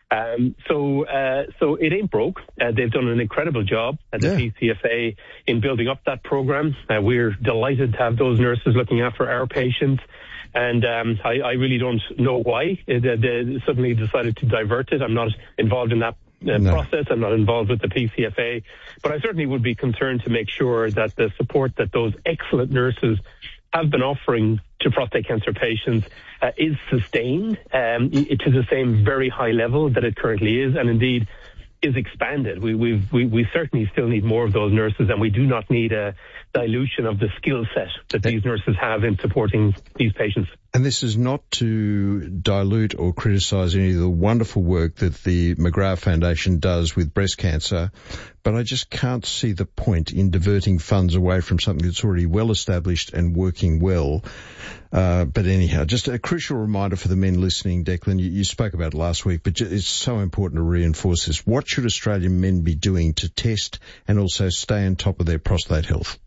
So it ain't broke. They've done an incredible job at the PCFA in building up that program. We're delighted to have those nurses looking after our patients. And I really don't know why they suddenly decided to divert it. I'm not involved in that process. I'm not involved with the PCFA. But I certainly would be concerned to make sure that the support that those excellent nurses have been offering to prostate cancer patients is sustained to the same very high level that it currently is, and indeed is expanded. We certainly still need more of those nurses, and we do not need a dilution of the skill set that these nurses have in supporting these patients. And this is not to dilute or criticise any of the wonderful work that the McGrath Foundation does with breast cancer, but I just can't see the point in diverting funds away from something that's already well established and working well. But anyhow, just a crucial reminder for the men listening, Declan, you spoke about it last week, but it's so important to reinforce this. What should Australian men be doing to test and also stay on top of their prostate health?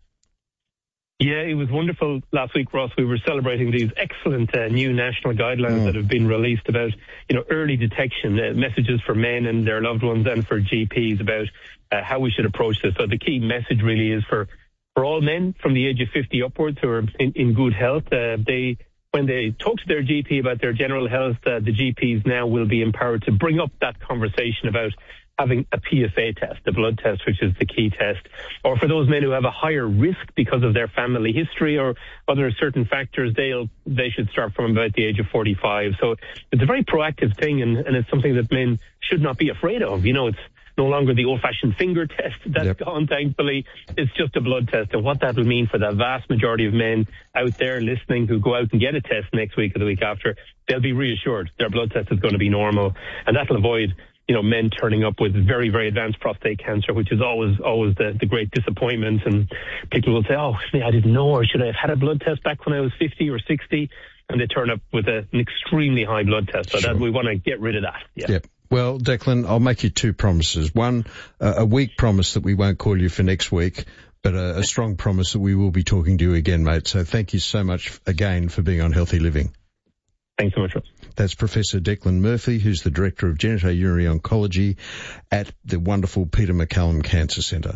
Yeah, it was wonderful last week, Ross. We were celebrating these excellent new national guidelines that have been released about, early detection, messages for men and their loved ones and for GPs about how we should approach this. So the key message really is for all men from the age of 50 upwards who are in good health. When they talk to their GP about their general health, the GPs now will be empowered to bring up that conversation about having a PSA test, the blood test, which is the key test, or for those men who have a higher risk because of their family history or other certain factors, they should start from about the age of 45. So it's a very proactive thing, and it's something that men should not be afraid of. It's no longer the old-fashioned finger test that's gone, thankfully. It's just a blood test, and what that will mean for the vast majority of men out there listening who go out and get a test next week or the week after, they'll be reassured their blood test is going to be normal, and that'll avoid men turning up with very, very advanced prostate cancer, which is always the great disappointment. And people will say, I didn't know, or should I have had a blood test back when I was 50 or 60? And they turn up with an extremely high blood test. So that we want to get rid of that. Yeah. Yep. Well, Declan, I'll make you two promises. One, a weak promise that we won't call you for next week, but a strong promise that we will be talking to you again, mate. So thank you so much again for being on Healthy Living. Thanks so much, Ross. That's Professor Declan Murphy, who's the Director of Genitourinary Oncology at the wonderful Peter MacCallum Cancer Centre.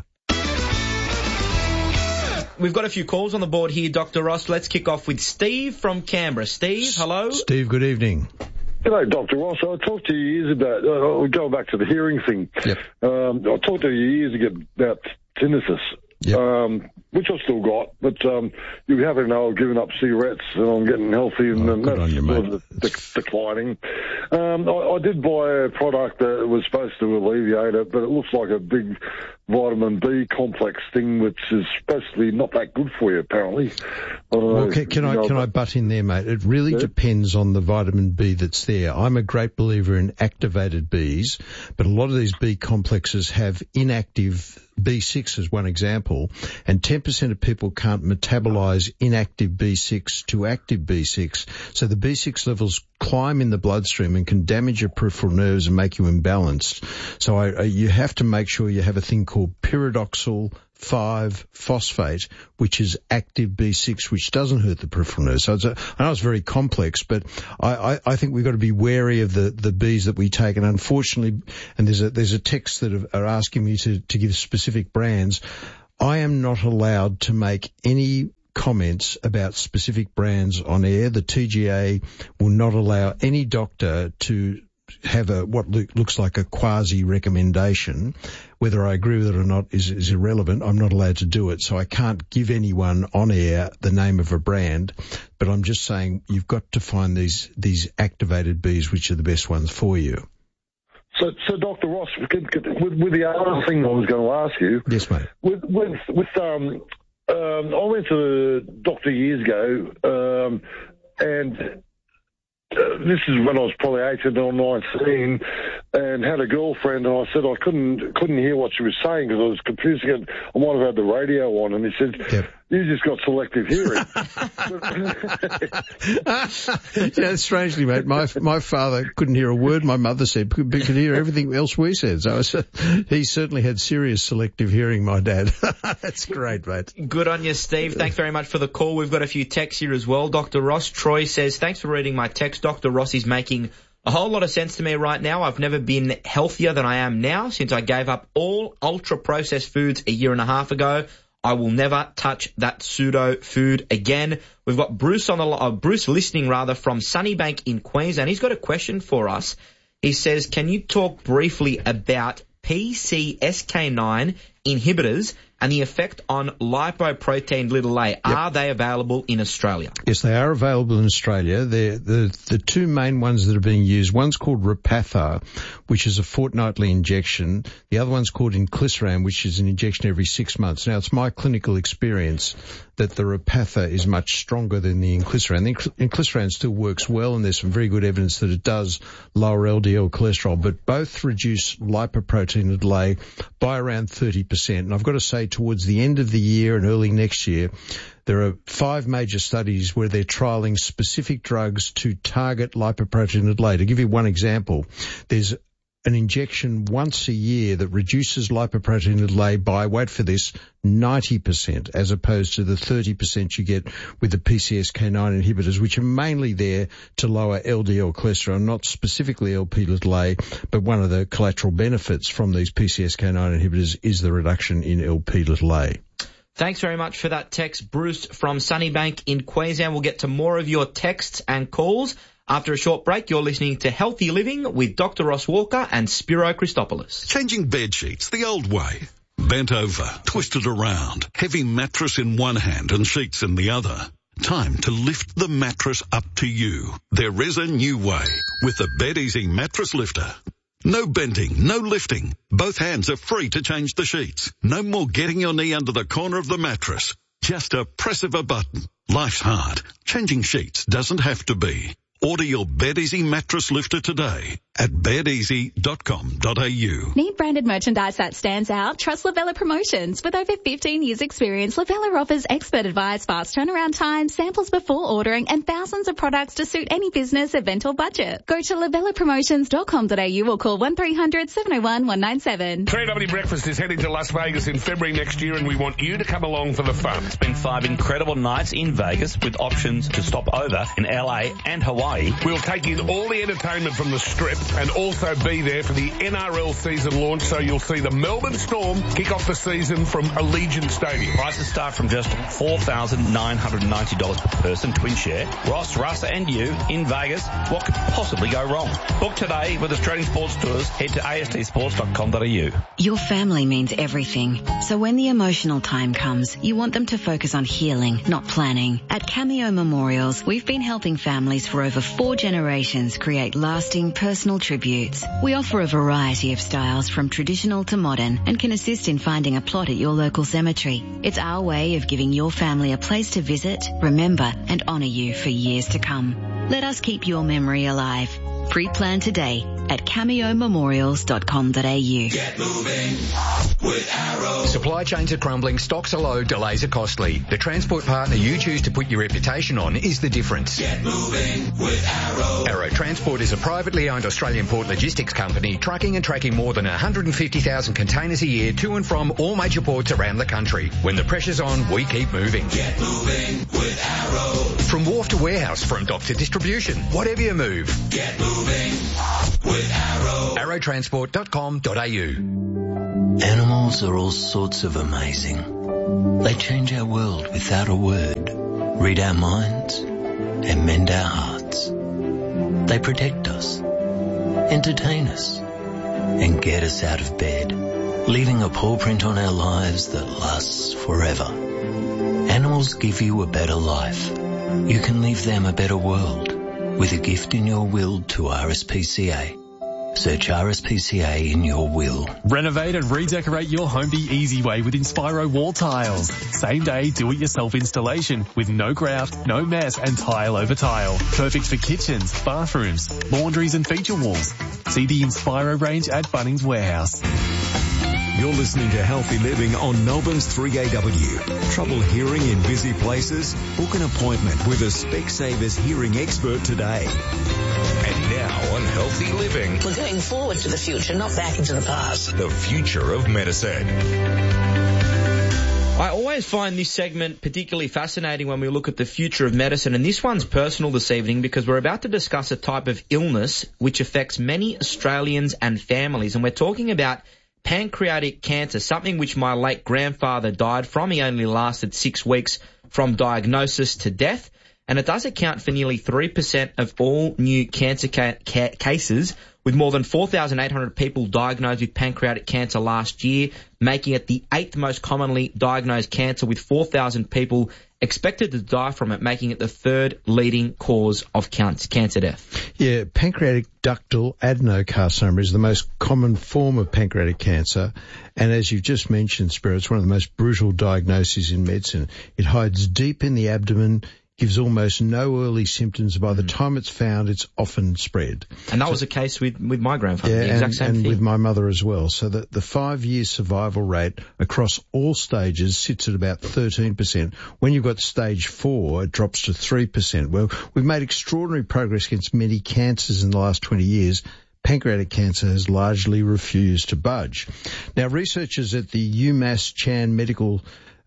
We've got a few calls on the board here, Dr. Ross. Let's kick off with Steve from Canberra. Steve, hello. Steve, good evening. Hello, Dr. Ross. I talked to you years about, going back to the hearing thing. Yep. I talked to you years ago about tinnitus, which I've still got, but you happen to know I've given up cigarettes and I'm getting healthy and that's declining. I did buy a product that was supposed to alleviate it, but it looks like a big vitamin B complex thing, which is supposed to be not that good for you, apparently. Can I butt in there, mate? It really depends on the vitamin B that's there. I'm a great believer in activated Bs, but a lot of these B complexes have inactive B6 as one example, and 10% of people can't metabolize inactive B6 to active B6. So the B6 levels climb in the bloodstream and can damage your peripheral nerves and make you imbalanced. So you have to make sure you have a thing called pyridoxal 5-phosphate, which is active B6, which doesn't hurt the peripheral nerves. So I know it's very complex, but I think we've got to be wary of the Bs that we take. And unfortunately, and there's a text that are asking me to give specific brands. I am not allowed to make any comments about specific brands on air. The TGA will not allow any doctor to have what looks like a quasi recommendation. Whether I agree with it or not is irrelevant. I'm not allowed to do it, so I can't give anyone on air the name of a brand. But I'm just saying you've got to find these activated Bs, which are the best ones for you. So Dr. Ross, with the other thing I was going to ask you. Yes, mate. I went to the doctor years ago, and this is when I was probably 18 or 19, and had a girlfriend, and I said I couldn't hear what she was saying because I was confusing it. I might have had the radio on, and he said, "You just got selective hearing." Yeah, strangely, mate. My father couldn't hear a word my mother said, but could hear everything else we said. So he certainly had serious selective hearing, my dad. That's great, mate. Good on you, Steve. Thanks very much for the call. We've got a few texts here as well. Dr. Ross, Troy says, thanks for reading my text. Dr. Ross is making a whole lot of sense to me right now. I've never been healthier than I am now since I gave up all ultra-processed foods a year and a half ago. I will never touch that pseudo food again. We've got Bruce Bruce listening from Sunnybank in Queensland. He's got a question for us. He says, can you talk briefly about PCSK9 inhibitors and the effect on lipoprotein a? Are they available in Australia? Yes, they are available in Australia. They're the two main ones that are being used. One's called Repatha, which is a fortnightly injection. The other one's called Inclisiran, which is an injection every 6 months. Now, it's my clinical experience that the Repatha is much stronger than the Inclisiran. The Inclisiran still works well, and there's some very good evidence that it does lower LDL cholesterol, but both reduce lipoprotein by around 30%. And I've got to say, towards the end of the year and early next year, there are 5 major studies where they're trialling specific drugs to target lipoprotein. To give you one example, there's an injection once a year that reduces lipoprotein by, wait for this, 90%, as opposed to the 30% you get with the PCSK9 inhibitors, which are mainly there to lower LDL cholesterol, not specifically LP-A, but one of the collateral benefits from these PCSK9 inhibitors is the reduction in LP-A. Thanks very much for that text, Bruce from Sunnybank in Queensland. We'll get to more of your texts and calls. After a short break, you're listening to Healthy Living with Dr. Ross Walker and Spiro Christopoulos. Changing bed sheets the old way. Bent over, twisted around, heavy mattress in one hand and sheets in the other. Time to lift the mattress up to you. There is a new way with the BedEasy Mattress Lifter. No bending, no lifting. Both hands are free to change the sheets. No more getting your knee under the corner of the mattress. Just a press of a button. Life's hard. Changing sheets doesn't have to be. Order your BedEasy Mattress Lifter today at bedeasy.com.au. Need branded merchandise that stands out? Trust Lavella Promotions. With over 15 years experience, Lavella offers expert advice, fast turnaround time, samples before ordering, and thousands of products to suit any business, event or budget. Go to lavellapromotions.com.au or call 1300 701 197. 3W Breakfast is heading to Las Vegas in February next year, and we want you to come along for the fun. It's been 5 incredible nights in Vegas with options to stop over in LA and Hawaii. We'll take in all the entertainment from the Strip, and also be there for the NRL season launch, so you'll see the Melbourne Storm kick off the season from Allegiant Stadium. Prices start from just $4,990 per person, twin share. Ross, Russ and you in Vegas. What could possibly go wrong? Book today with Australian Sports Tours. Head to astsports.com.au. Your family means everything. So when the emotional time comes, you want them to focus on healing, not planning. At Cameo Memorials, we've been helping families for over 4 generations create lasting personal tributes. We offer a variety of styles from traditional to modern and can assist in finding a plot at your local cemetery. It's our way of giving your family a place to visit, remember and honour you for years to come. Let us keep your memory alive. Pre-plan today at cameomemorials.com.au. Get moving with Arrow. Supply chains are crumbling, stocks are low, delays are costly. The transport partner you choose to put your reputation on is the difference. Get moving with Arrow. Arrow Transport is a privately owned Australian port logistics company trucking and tracking more than 150,000 containers a year to and from all major ports around the country. When the pressure's on, we keep moving. Get moving with Arrow. From wharf to warehouse, from dock to distribution, whatever you move. Get moving with Arrow. arrowtransport.com.au. Animals are all sorts of amazing. They change our world without a word, read our minds, and mend our hearts. They protect us, entertain us, and get us out of bed, leaving a paw print on our lives that lasts forever. Animals give you a better life. You can leave them a better world with a gift in your will to RSPCA. Search RSPCA in your will. Renovate and redecorate your home the easy way with Inspiro wall tiles. Same day do-it-yourself installation with no grout, no mess and tile over tile. Perfect for kitchens, bathrooms, laundries and feature walls. See the Inspiro range at Bunnings Warehouse. You're listening to Healthy Living on Melbourne's 3AW. Trouble hearing in busy places? Book an appointment with a Specsavers hearing expert today. And now on Healthy Living. We're going forward to the future, not back into the past. The future of medicine. I always find this segment particularly fascinating when we look at the future of medicine, and this one's personal this evening because we're about to discuss a type of illness which affects many Australians and families, and we're talking about pancreatic cancer, something which my late grandfather died from. He only lasted 6 weeks from diagnosis to death, and it does account for nearly 3% of all new cancer cases, with more than 4,800 people diagnosed with pancreatic cancer last year, making it the 8th most commonly diagnosed cancer, with 4,000 people expected to die from it, making it the 3rd leading cause of cancer death. Yeah, pancreatic ductal adenocarcinoma is the most common form of pancreatic cancer, and as you've just mentioned, Spiro, it's one of the most brutal diagnoses in medicine. It hides deep in the abdomen, gives almost no early symptoms. By the time it's found, it's often spread. And that was the case with my grandfather, yeah, the exact same thing. And with my mother as well. So the 5-year survival rate across all stages sits at about 13%. When you've got stage 4, it drops to 3%. Well, we've made extraordinary progress against many cancers in the last 20 years. Pancreatic cancer has largely refused to budge. Now, researchers at the UMass Chan Medical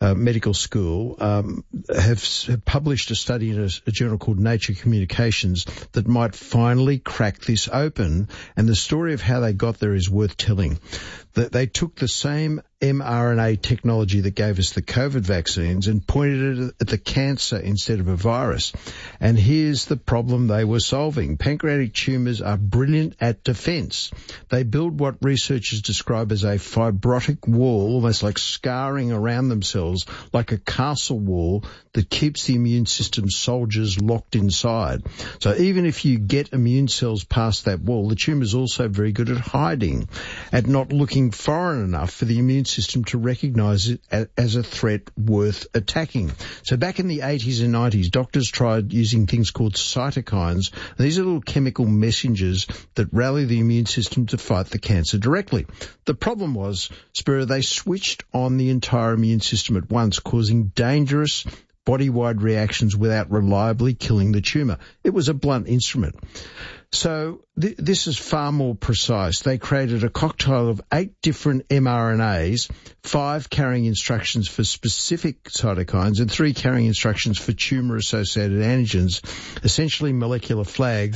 School have published a study in a journal called Nature Communications that might finally crack this open, and the story of how they got there is worth telling. That they took the same mRNA technology that gave us the COVID vaccines and pointed it at the cancer instead of a virus. And here's the problem they were solving. Pancreatic tumours are brilliant at defence. They build what researchers describe as a fibrotic wall, almost like scarring around themselves, like a castle wall that keeps the immune system soldiers locked inside. So even if you get immune cells past that wall, the tumour is also very good at hiding, at not looking foreign enough for the immune system to recognise it as a threat worth attacking. So back in the 80s and 90s, doctors tried using things called cytokines. These are little chemical messengers that rally the immune system to fight the cancer directly. The problem was, Spiro, they switched on the entire immune system at once, causing dangerous body-wide reactions without reliably killing the tumour. It was a blunt instrument. So this is far more precise. They created a cocktail of 8 different mRNAs, 5 carrying instructions for specific cytokines and 3 carrying instructions for tumour-associated antigens, essentially molecular flags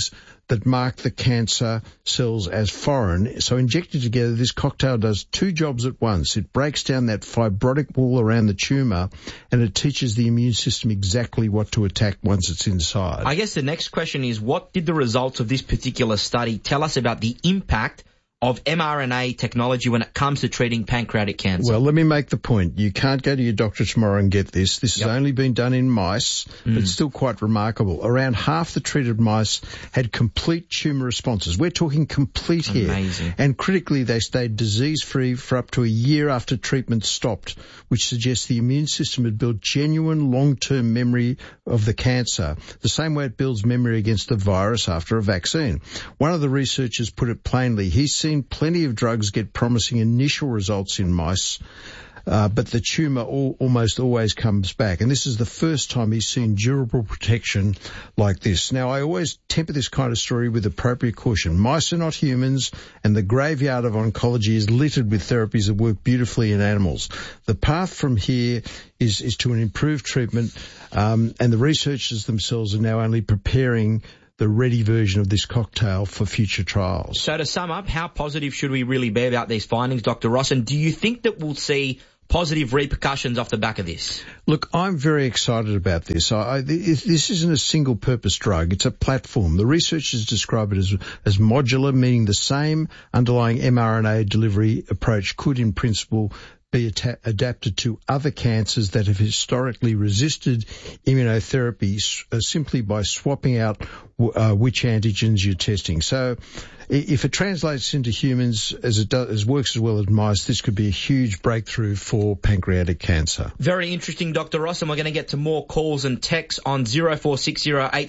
that mark the cancer cells as foreign. So injected together, this cocktail does two jobs at once. It breaks down that fibrotic wall around the tumour, and it teaches the immune system exactly what to attack once it's inside. I guess the next question is, what did the results of this particular study tell us about the impact of mRNA technology when it comes to treating pancreatic cancer? Well, let me make the point. You can't go to your doctor tomorrow and get this. This has only been done in mice, but it's still quite remarkable. Around half the treated mice had complete tumour responses. We're talking complete here. Amazing. And critically, they stayed disease-free for up to a year after treatment stopped, which suggests the immune system had built genuine long-term memory of the cancer, the same way it builds memory against the virus after a vaccine. One of the researchers put it plainly. He's seen plenty of drugs get promising initial results in mice, but the tumour almost always comes back. And this is the first time he's seen durable protection like this. Now, I always temper this kind of story with appropriate caution. Mice are not humans, and the graveyard of oncology is littered with therapies that work beautifully in animals. The path from here is to an improved treatment, and the researchers themselves are now only preparing the ready version of this cocktail for future trials. So to sum up, how positive should we really be about these findings, Dr. Ross? And do you think that we'll see positive repercussions off the back of this? Look, I'm very excited about this. This isn't a single-purpose drug. It's a platform. The researchers describe it as modular, meaning the same underlying mRNA delivery approach could, in principle, be adapted to other cancers that have historically resisted immunotherapy simply by swapping out which antigens you're testing. So if it translates into humans as works as well as mice, this could be a huge breakthrough for pancreatic cancer. Very interesting, Dr. Ross, and we're going to get to more calls and texts on 0460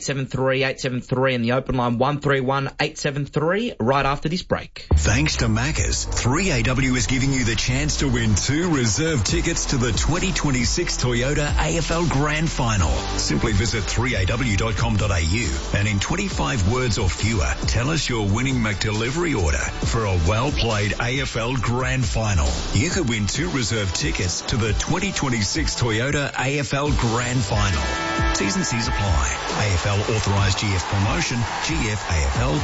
873 873 and the open line 131 873 right after this break. Thanks to Macca's, 3AW is giving you the chance to win 2 reserved tickets to the 2026 Toyota AFL Grand Final. Simply visit 3aw.com.au and in 25 words or fewer, tell us your winning McDelivery order for a well-played AFL Grand Final. You could win 2 reserved tickets to the 2026 Toyota AFL Grand Final. T's and C's apply. AFL authorised GF promotion, GF AFL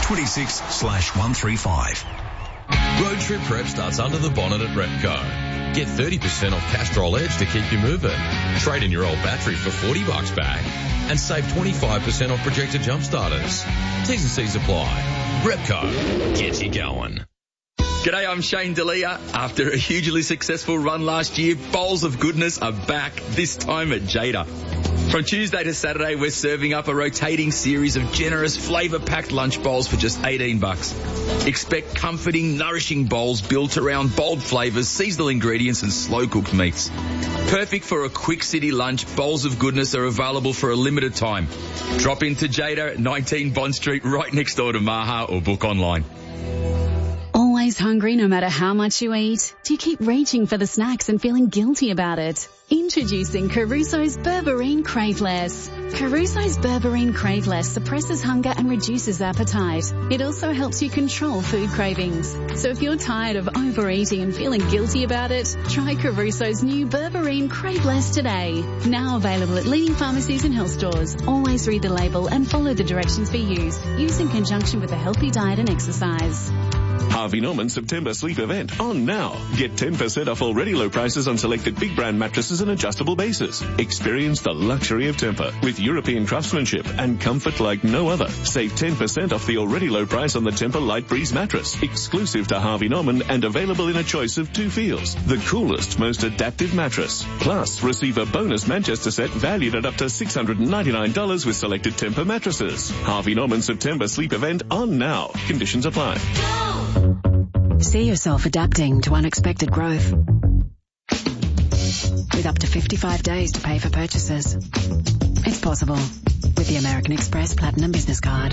26/135. Road trip prep starts under the bonnet at Repco. Get 30% off Castrol Edge to keep you moving. Trade in your old battery for $40 back and save 25% off projector jump starters. T's and C's apply. Repco gets you going. G'day, I'm Shane D'Elia. After a hugely successful run last year, Bowls of Goodness are back, this time at Jada. From Tuesday to Saturday, we're serving up a rotating series of generous, flavour-packed lunch bowls for just $18. Expect comforting, nourishing bowls built around bold flavours, seasonal ingredients and slow-cooked meats. Perfect for a quick city lunch, Bowls of Goodness are available for a limited time. Drop into Jada at 19 Bond Street, right next door to Maha, or book online. Always hungry no matter how much you eat? Do you keep reaching for the snacks and feeling guilty about it? Introducing Caruso's Berberine Craveless. Caruso's Berberine Craveless suppresses hunger and reduces appetite. It also helps you control food cravings. So if you're tired of overeating and feeling guilty about it, try Caruso's new Berberine Craveless today. Now available at leading pharmacies and health stores. Always read the label and follow the directions for use. Use in conjunction with a healthy diet and exercise. Harvey Norman September sleep event on now. Get 10% off already low prices on selected big brand mattresses and adjustable bases. Experience the luxury of Tempur with European craftsmanship and comfort like no other. Save 10% off the already low price on the Tempur Light Breeze mattress, exclusive to Harvey Norman and available in a choice of 2 feels. The coolest, most adaptive mattress. Plus, receive a bonus Manchester set valued at up to $699 with selected Tempur mattresses. Harvey Norman September sleep event on now. Conditions apply. See yourself adapting to unexpected growth. With up to 55 days to pay for purchases. It's possible with the American Express Platinum Business Card.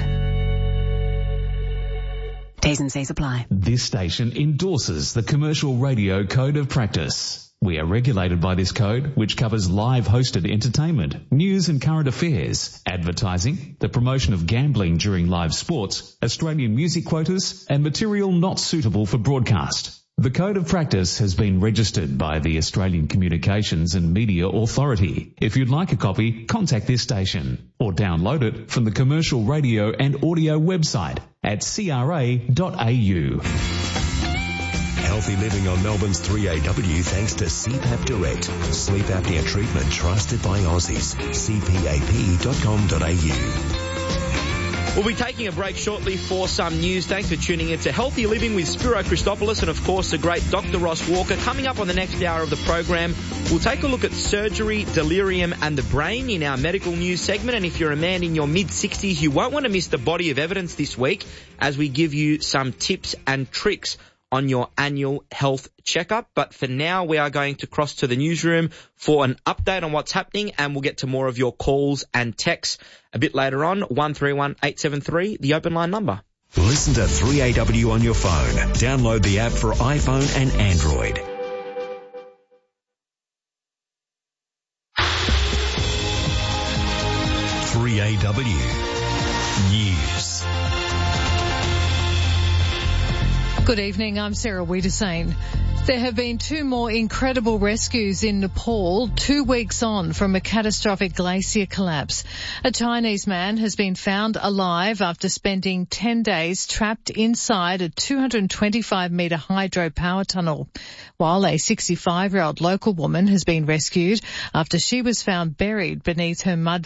T's and C's apply. This station endorses the Commercial Radio Code of Practice. We are regulated by this code, which covers live hosted entertainment, news and current affairs, advertising, the promotion of gambling during live sports, Australian music quotas, and material not suitable for broadcast. The Code of Practice has been registered by the Australian Communications and Media Authority. If you'd like a copy, contact this station or download it from the Commercial Radio and Audio website at cra.au. Healthy living on Melbourne's 3AW thanks to CPAP Direct. Sleep apnea treatment trusted by Aussies. cpap.com.au. We'll be taking a break shortly for some news. Thanks for tuning in to Healthy Living with Spiro Christopoulos and, of course, the great Dr. Ross Walker. Coming up on the next hour of the program, we'll take a look at surgery, delirium and the brain in our medical news segment. And if you're a man in your mid-60s, you won't want to miss the body of evidence this week as we give you some tips and tricks on your annual health checkup. But for now, we are going to cross to the newsroom for an update on what's happening, and we'll get to more of your calls and texts a bit later on. 131873, the open line number. Listen to 3AW on your phone. Download the app for iPhone and Android. News. Good evening, I'm Sarah Wiedersane. There have been two more incredible rescues in Nepal 2 weeks on from a catastrophic glacier collapse. A Chinese man has been found alive after spending 10 days trapped inside a 225-metre hydropower tunnel, while a 65-year-old local woman has been rescued after she was found buried beneath her mud